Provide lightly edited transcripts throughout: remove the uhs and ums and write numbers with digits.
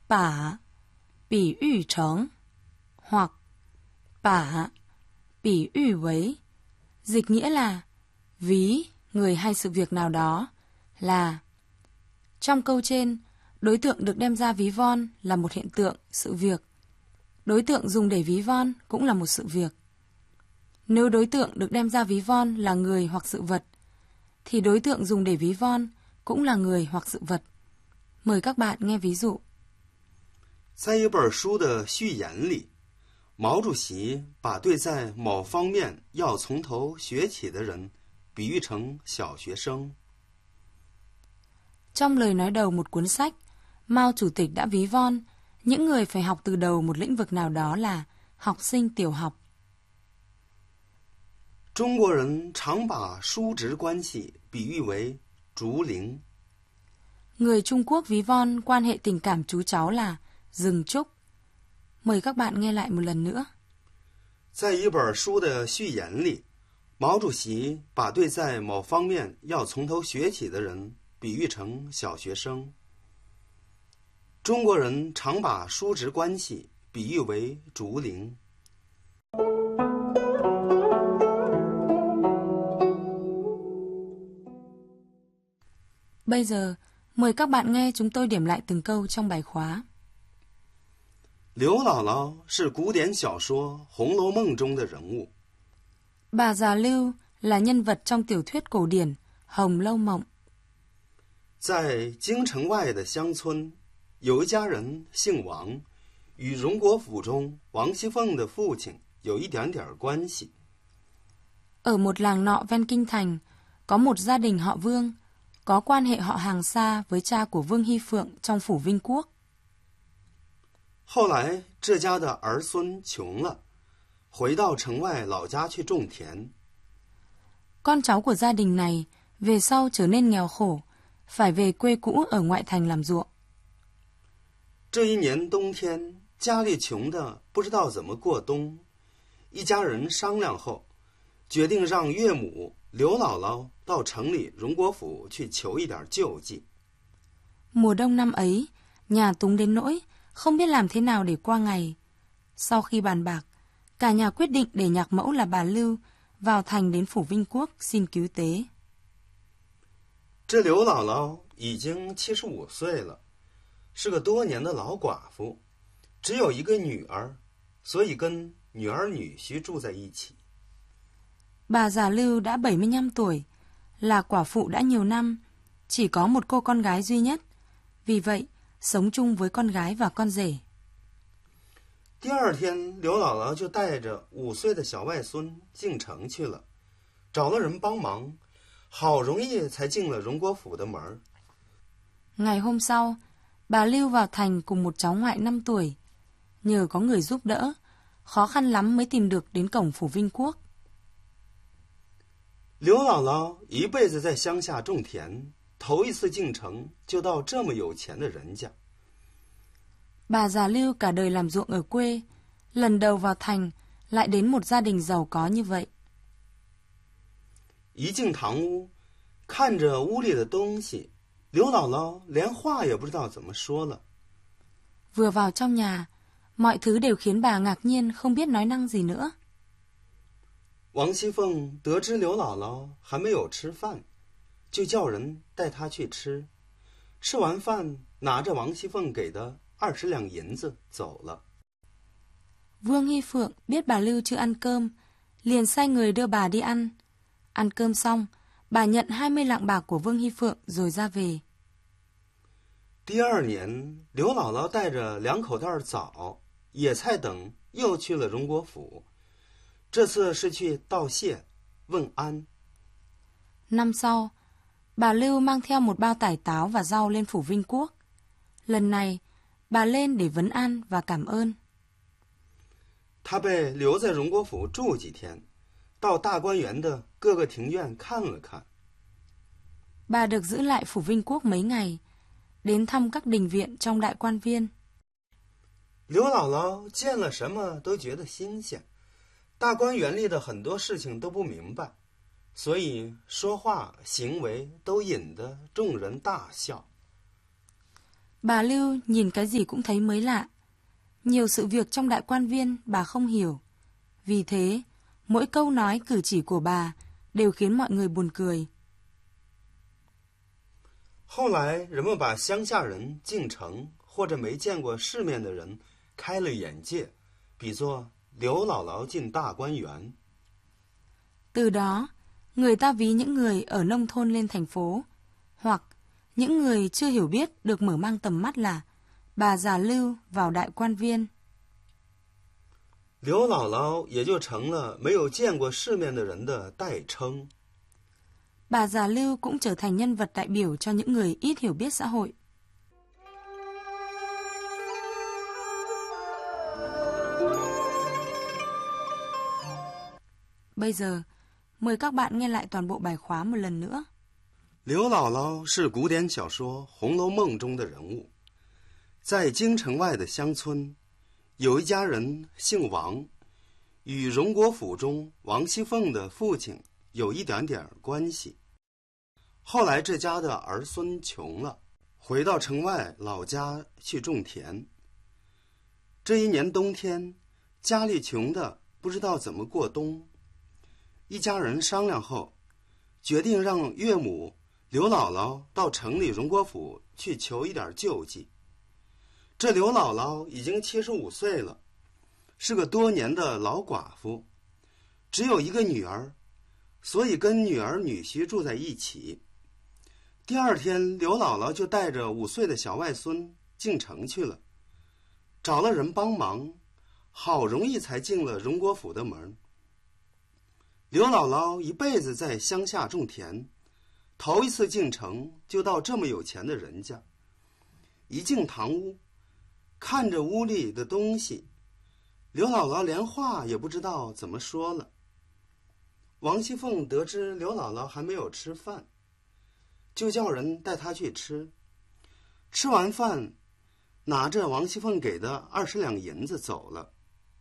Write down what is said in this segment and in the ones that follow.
把 比喻成 hoặc 把 比喻为 dịch nghĩa là ví người hay sự việc nào đó là. Trong câu trên, đối tượng được đem ra ví von là một hiện tượng, sự việc. Đối tượng dùng để ví von cũng là một sự việc. Nếu đối tượng được đem ra ví von là người hoặc sự vật, thì đối tượng dùng để ví von cũng là người hoặc sự vật. Mời các bạn nghe ví dụ. 在一本书的序言里，毛主席把对在某方面要从头学起的人比喻成小学生。 Trong lời nói đầu một cuốn sách, Mao Chủ tịch đã ví von những người phải học từ đầu một lĩnh vực nào đó là học sinh tiểu học. 中国人常把叔侄关系比喻为竹林。 Người Trung Quốc ví von quan hệ tình cảm chú cháu là rừng trúc. Mời các bạn nghe lại một lần nữa. 在一本书的序言里，毛主席把对在某方面要从头学起的人比喻成小学生。中国人常把叔侄关系比喻为竹林。 Bây giờ, mời các bạn nghe chúng tôi điểm lại từng câu trong bài khóa. 刘姥姥是古典小说《红楼梦》中的人物。 Bà già Lưu là nhân vật trong tiểu thuyết cổ điển Hồng Lâu Mộng. 在京城外的乡村，有一家人姓王，与荣国府中王熙凤的父亲有一点点关系。 Ở một làng nọ ven kinh thành, có một gia đình họ Vương, có quan hệ họ hàng xa với cha của Vương Hy Phượng trong phủ Vinh Quốc. 后来这家的儿孙穷了，回到城外老家去种田。 Con cháu của gia đình này về sau trở nên nghèo khổ, phải về quê cũ ở ngoại thành làm ruộng. 这一年冬天，家里穷的不知道怎么过冬，一家人商量后，决定让岳母刘姥姥到城里荣国府去求一点救济。 Mùa đông năm ấy, nhà túng đến nỗi không biết làm thế nào để qua ngày. Sau khi bàn bạc, cả nhà quyết định để nhạc mẫu là bà Lưu vào thành đến phủ Vinh Quốc xin cứu tế. 这刘姥姥已经75岁了，是个多年的老寡妇，只有一个女儿，所以跟女儿女婿住在一起。 Bà già Lưu đã 75 tuổi, là quả phụ đã nhiều năm, chỉ có một cô con gái duy nhất. Vì vậy, sống chung với con gái và con rể. 第二天，刘姥姥就带着5岁的小外孙进城去了，找了人帮忙，好容易才进了荣国府的门。 Ngày hôm sau, bà Lưu vào thành cùng một cháu ngoại 5 tuổi. Nhờ có người giúp đỡ, khó khăn lắm mới tìm được đến cổng phủ Vinh Quốc. 刘姥姥一辈子在乡下种田，头一次进城就到这么有钱的人家。 Bà già Lưu cả đời làm ruộng ở quê, lần đầu vào thành lại đến một gia đình giàu có như vậy. 一进堂屋，看着屋里的东西，刘姥姥连话也不知道怎么说了。 Vừa vào trong nhà, mọi thứ đều khiến bà ngạc nhiên không biết nói năng gì nữa. 王熙凤得知刘姥姥还没有吃饭，就叫人带她去吃。吃完饭，拿着王熙凤给的20两银子走了。 Vương Hy Phượng biết bà Lưu chưa ăn cơm, liền sai người đưa bà đi ăn. Ăn cơm xong, bà nhận 20 lạng bạc của Vương Hy Phượng rồi ra về. 第二年，刘姥姥带着2口袋枣、野菜等又去了荣国府，这次是去道谢、问安。 Năm sau, bà Lưu mang theo một bao tải táo và rau lên phủ Vinh Quốc. Lần này, bà lên để vấn an và cảm ơn. 她被留在荣国府住几天，到大观园的各个庭院看了看。 Bà được giữ lại phủ Vinh Quốc mấy ngày, đến thăm các đình viện trong đại quan viên. 刘姥姥见了什么都觉得新鲜，大观园里的很多事情都不明白，所以说话行为都引得众人大笑。 Bà Lưu nhìn cái gì cũng thấy mới lạ. Nhiều sự việc trong Đại Quan Viên bà không hiểu. Vì thế, mỗi câu nói cử chỉ của bà đều khiến mọi người buồn cười. 后来，人们把乡下人进城或者没见过世面的人开了眼界，比作刘姥姥进大观园。 Từ đó, người ta ví những người ở nông thôn lên thành phố, hoặc những người chưa hiểu biết được mở mang tầm mắt là bà già Lưu vào Đại Quan Viên. 刘姥姥也就成了没有见过世面的人的代称。 Bà già Lưu cũng trở thành nhân vật đại biểu cho những người ít hiểu biết xã hội. Bây giờ, mời các bạn nghe lại toàn bộ bài khóa một lần nữa. 刘姥姥是古典小说《红楼梦》中的人物。在京城外的乡村，有一家人姓王，与荣国府中王熙凤的父亲有一点点关系。后来这家的儿孙穷了，回到城外老家去种田。这一年冬天，家里穷的不知道怎么过冬。一家人商量后，决定让岳母刘姥姥到城里荣国府去求一点救济。这刘姥姥已经75岁了，是个多年的老寡妇，只有一个女儿，所以跟女儿女婿住在一起。第二天，刘姥姥就带着5岁的小外孙进城去了，找了人帮忙，好容易才进了荣国府的门。刘姥姥一辈子在乡下种田，头一次进城就到这么有钱的人家。一进堂屋，看着屋里的东西，刘姥姥连话也不知道怎么说了。王熙凤得知刘姥姥还没有吃饭，就叫人带她去吃。吃完饭，拿着王熙凤给的20两银子走了。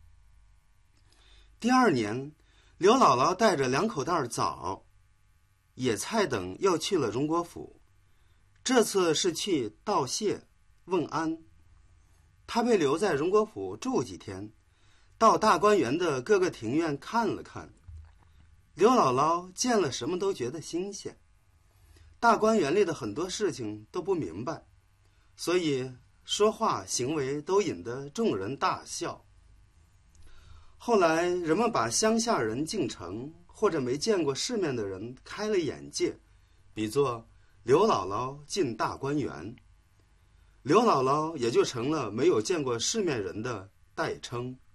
第二年，刘姥姥带着2口袋枣、野菜等又去了荣国府，这次是去道谢问安。她被留在荣国府住几天，到大观园的各个庭院看了看。刘姥姥见了什么都觉得新鲜，大观园里的很多事情都不明白，所以说话行为都引得众人大笑。后来人们把乡下人进城或者没见过世面的人开了眼界，比作刘姥姥进大观园。刘姥姥也就成了没有见过世面人的代称。